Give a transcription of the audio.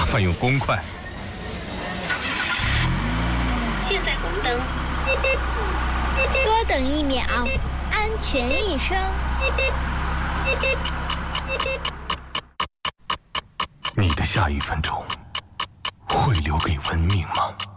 麻烦用公筷。 现在红灯， 多等1秒，安全一生。 你的下1分钟会留给文明吗？